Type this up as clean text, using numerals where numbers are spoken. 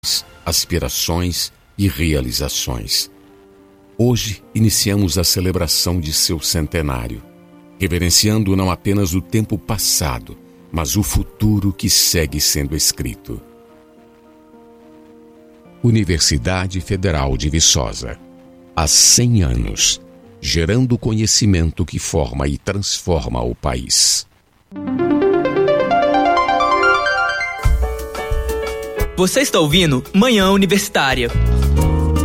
aspirações e realizações. Hoje iniciamos a celebração de seu centenário, reverenciando não apenas o tempo passado, mas o futuro que segue sendo escrito. Universidade Federal de Viçosa. Há 100 anos, gerando conhecimento que forma e transforma o país. Você está ouvindo Manhã Universitária.